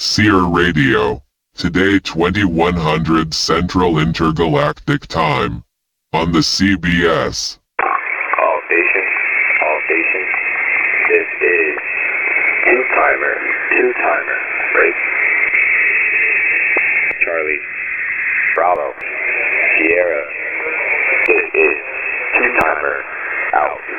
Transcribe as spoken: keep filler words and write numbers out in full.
Seer Radio. Today twenty-one hundred Central Intergalactic Time. On the C B S. All stations, all stations. This is two-timer, two-timer. Break. Charlie, Bravo, Sierra. This is two-timer. Out.